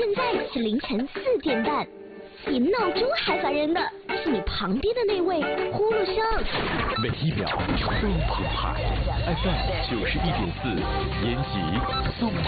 现在是凌晨4点半，比闹钟还烦人的是你旁边的那位呼噜声。 每一秒都澎湃 ，FM 91.4，延吉送。